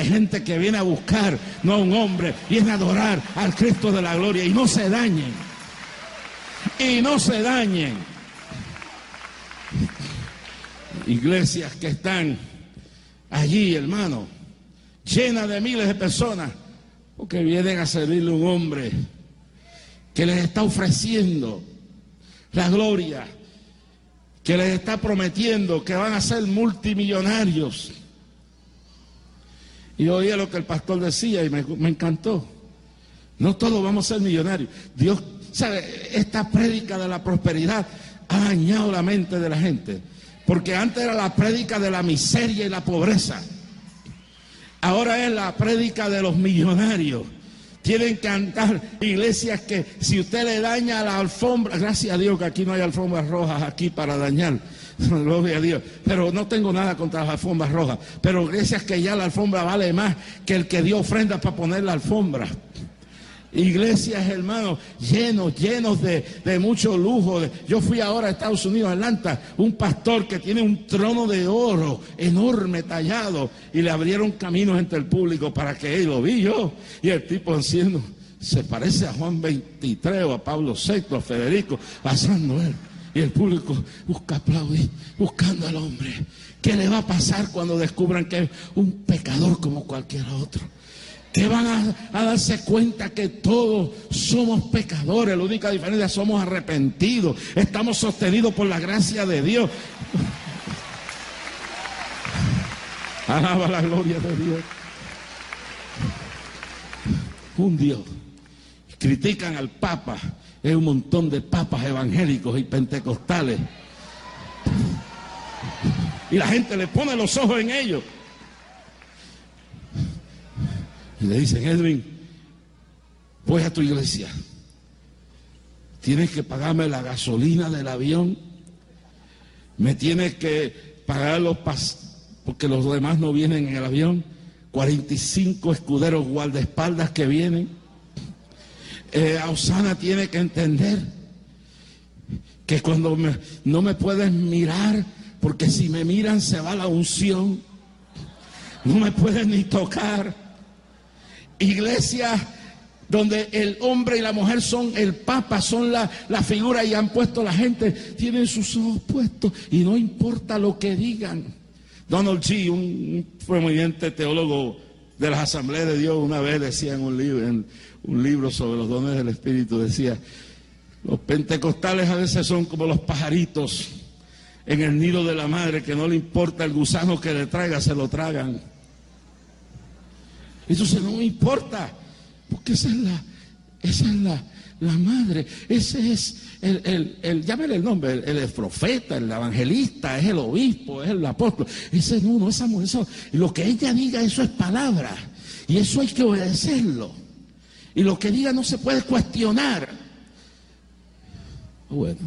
gente que viene a buscar, no a un hombre, viene a adorar al Cristo de la gloria. Y no se dañen. Y no se dañen. Iglesias que están allí, hermano, llenas de miles de personas, porque vienen a servirle a un hombre que les está ofreciendo la gloria, que les está prometiendo que van a ser multimillonarios. Y oía lo que el pastor decía y me encantó. No todos vamos a ser millonarios. Dios, ¿sabe? Esta prédica de la prosperidad ha dañado la mente de la gente. Porque antes era la prédica de la miseria y la pobreza. Ahora es la prédica de los millonarios. Tienen que andar iglesias que si usted le daña la alfombra, gracias a Dios que aquí no hay alfombras rojas aquí para dañar, gloria a Dios, pero no tengo nada contra las alfombras rojas, pero iglesias que ya la alfombra vale más que el que dio ofrendas para poner la alfombra. Iglesias, hermanos, llenos de mucho lujo. Yo fui ahora a Estados Unidos, a Atlanta, un pastor que tiene un trono de oro enorme, tallado, y le abrieron caminos entre el público para que él lo vi yo. Y el tipo haciendo, se parece a Juan 23 o a Pablo VI, a Federico, pasando él. Y el público busca aplaudir, buscando al hombre. ¿Qué le va a pasar cuando descubran que es un pecador como cualquier otro? Que van a darse cuenta que todos somos pecadores. La única diferencia, somos arrepentidos, estamos sostenidos por la gracia de Dios. Alaba la gloria de Dios. Un Dios. Critican al Papa. Es un montón de papas evangélicos y pentecostales. Y la gente le pone los ojos en ellos. Y le dicen, Edwin, voy a tu iglesia. Tienes que pagarme la gasolina del avión. Me tienes que pagar porque los demás no vienen en el avión. 45 escuderos guardaespaldas que vienen. Osana tiene que entender que cuando no me puedes mirar, porque si me miran se va la unción. No me puedes ni tocar. Iglesias donde el hombre y la mujer son el Papa, son la figura, y han puesto la gente, tienen sus ojos puestos y no importa lo que digan. Donald G., un prominente teólogo de las Asambleas de Dios, una vez decía en un libro sobre los dones del Espíritu, decía, los pentecostales a veces son como los pajaritos en el nido de la madre, que no le importa el gusano que le traiga, se lo tragan. Entonces no me importa, porque esa es la madre, ese es llámale el nombre, el profeta, el evangelista, es el obispo, es el apóstol. Ese no, esa mujer, lo que ella diga, eso es palabra, y eso hay que obedecerlo, y lo que diga no se puede cuestionar. Bueno,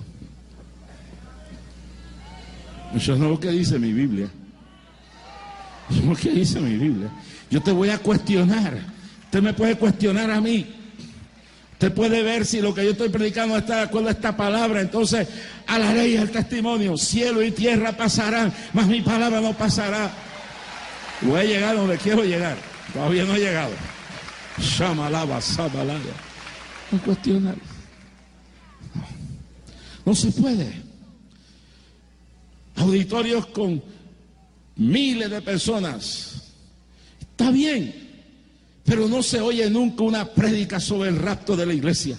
eso no es lo que dice mi Biblia. Eso es lo que dice mi Biblia. Yo te voy a cuestionar. Usted me puede cuestionar a mí. Usted puede ver si lo que yo estoy predicando está de acuerdo a esta palabra. Entonces, a la ley y al testimonio, cielo y tierra pasarán, mas mi palabra no pasará. Voy a llegar donde quiero llegar. Todavía no he llegado. Shamalaba, sabalaya. No cuestionar. No se puede. Auditorios con miles de personas. Está bien, pero no se oye nunca una prédica sobre el rapto de la iglesia.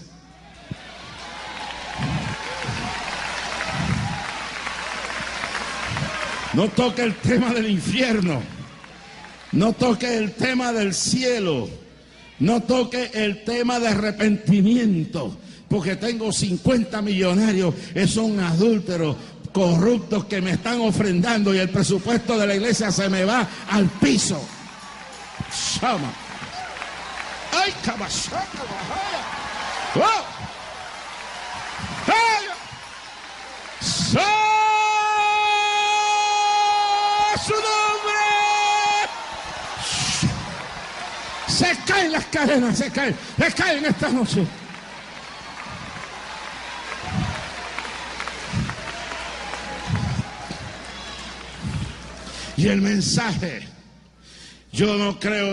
No toque el tema del infierno, no toque el tema del cielo, no toque el tema de arrepentimiento, porque tengo 50 millonarios que son adúlteros, corruptos, que me están ofrendando, y el presupuesto de la iglesia se me va al piso. Shama. Ay, cabashaka, ¡oh! ¡Hey! ¡Su nombre! Se caen las cadenas, se caen esta noche. Y el mensaje, yo no creo